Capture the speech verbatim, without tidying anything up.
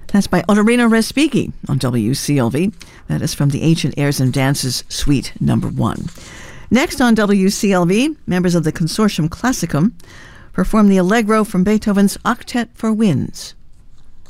That's by Otorino Respighi on W C L V. That is from the Ancient Airs and Dances Suite Number One. Next on W C L V, members of the Consortium Classicum perform the Allegro from Beethoven's Octet for Winds.